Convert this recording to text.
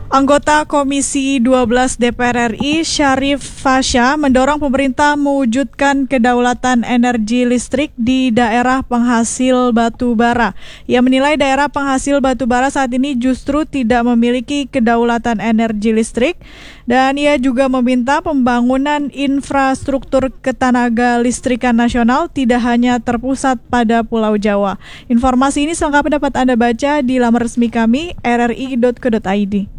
Anggota Komisi 12 DPR RI Syarif Fasya mendorong pemerintah mewujudkan kedaulatan energi listrik di daerah penghasil batu bara. Ia menilai daerah penghasil batu bara saat ini justru tidak memiliki kedaulatan energi listrik, dan ia juga meminta pembangunan infrastruktur ketenaga listrikan nasional tidak hanya terpusat pada Pulau Jawa. Informasi ini selengkapnya dapat Anda baca di laman resmi kami rri.co.id.